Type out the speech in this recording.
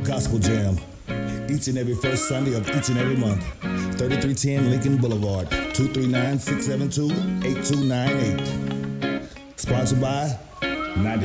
Gospel Jam. Each and every first Sunday of each and every month. 3310 Lincoln Boulevard, 239-672-8298. Sponsored by 90